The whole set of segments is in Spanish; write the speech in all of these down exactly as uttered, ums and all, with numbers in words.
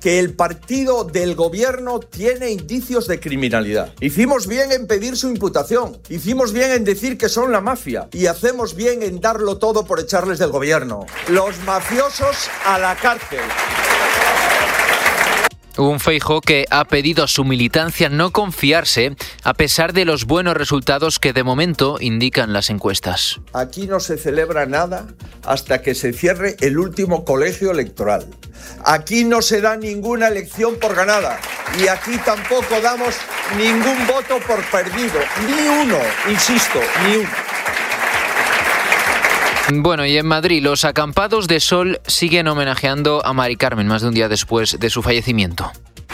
que el partido del gobierno tiene indicios de criminalidad. Hicimos bien en pedir su imputación, hicimos bien en decir que son la mafia y hacemos bien en darlo todo por echarles del gobierno. Los mafiosos a la cárcel. Un Feijóo que ha pedido a su militancia no confiarse a pesar de los buenos resultados que de momento indican las encuestas. Aquí no se celebra nada hasta que se cierre el último colegio electoral. Aquí no se da ninguna elección por ganada y aquí tampoco damos ningún voto por perdido. Ni uno, insisto, ni uno. Bueno, y en Madrid los acampados de sol siguen homenajeando a Mari Carmen más de un día después de su fallecimiento.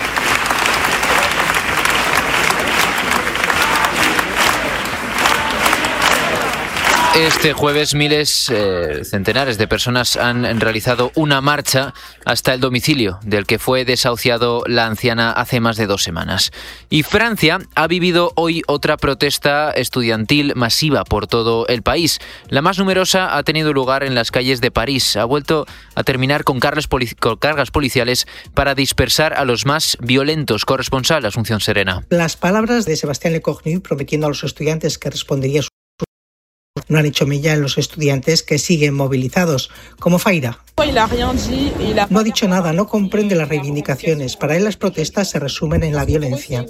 Este jueves miles, eh, centenares de personas han realizado una marcha hasta el domicilio del que fue desahuciado la anciana hace más de dos semanas. Y Francia ha vivido hoy otra protesta estudiantil masiva por todo el país. La más numerosa ha tenido lugar en las calles de París. Ha vuelto a terminar con cargas, poli- con cargas policiales para dispersar a los más violentos. Corresponsal Asunción Serena. Las palabras de Sébastien Lecornu prometiendo a los estudiantes que respondería su no han hecho mella en los estudiantes que siguen movilizados, como Faira. No ha dicho nada, no comprende las reivindicaciones. Para él las protestas se resumen en la violencia.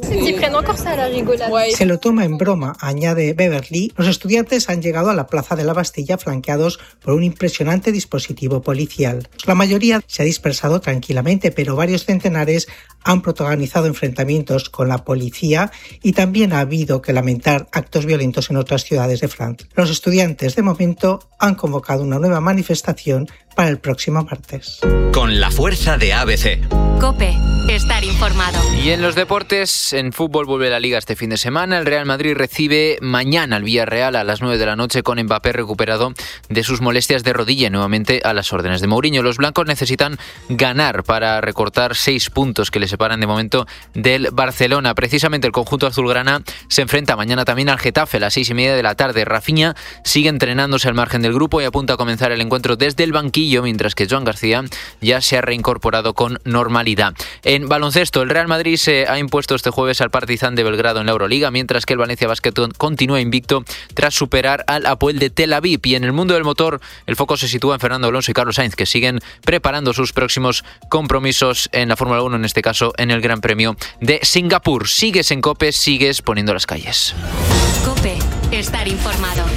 Se lo toma en broma, añade Beverly. Los estudiantes han llegado a la plaza de la Bastilla flanqueados por un impresionante dispositivo policial. La mayoría se ha dispersado tranquilamente, pero varios centenares han protagonizado enfrentamientos con la policía y también ha habido que lamentar actos violentos en otras ciudades de Francia. Los estudiantes, de momento, han convocado una nueva manifestación para el próximo martes. Con la fuerza de A B C. COPE. Estar informado. Y en los deportes, en fútbol vuelve la Liga este fin de semana. El Real Madrid recibe mañana al Villarreal a las nueve de la noche con Mbappé recuperado de sus molestias de rodilla y nuevamente a las órdenes de Mourinho. Los blancos necesitan ganar para recortar seis puntos que le separan de momento del Barcelona. Precisamente el conjunto azulgrana se enfrenta mañana también al Getafe a las seis y media de la tarde. Rafinha sigue entrenándose al margen del grupo y apunta a comenzar el encuentro desde el banquillo, mientras que Joan García ya se ha reincorporado con normalidad. En baloncesto, el Real Madrid se ha impuesto este jueves al Partizan de Belgrado en la Euroliga, mientras que el Valencia Basket continúa invicto tras superar al Hapoel de Tel Aviv. Y en el mundo del motor, el foco se sitúa en Fernando Alonso y Carlos Sainz, que siguen preparando sus próximos compromisos en la Fórmula uno, en este caso en el Gran Premio de Singapur. Sigues en COPE, sigues poniendo las calles. COPE. Estar informado.